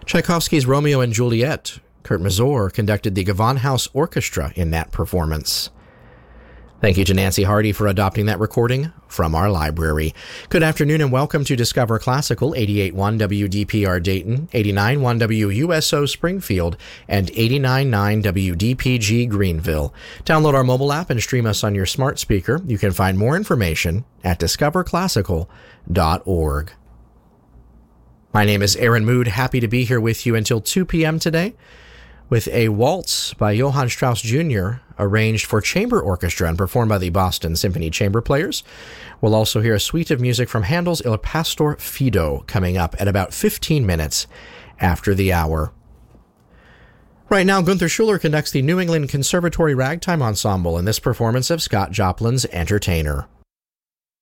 Tchaikovsky's Romeo and Juliet. Kurt Masur conducted the Gewandhaus Orchestra in that performance. Thank you to Nancy Hardy for adopting that recording from our library. Good afternoon and welcome to Discover Classical, 88.1 WDPR Dayton, 89.1 WUSO Springfield, and 89.9 WDPG Greenville. Download our mobile app and stream us on your smart speaker. You can find more information at discoverclassical.org. My name is Aaron Mood, happy to be here with you until 2 p.m. today with a waltz by Johann Strauss Jr., arranged for chamber orchestra and performed by the Boston Symphony Chamber Players. We'll also hear a suite of music from Handel's Il Pastor Fido coming up at about 15 minutes after the hour. Right now, Gunther Schuller conducts the New England Conservatory Ragtime Ensemble in this performance of Scott Joplin's Entertainer.